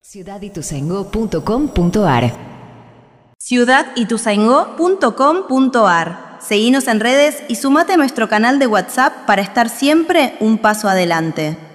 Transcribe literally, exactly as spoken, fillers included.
ciudad ituzaingó punto com punto ar ciudad ituzaingó punto com punto ar. Seguinos en redes y sumate a nuestro canal de WhatsApp para estar siempre un paso adelante.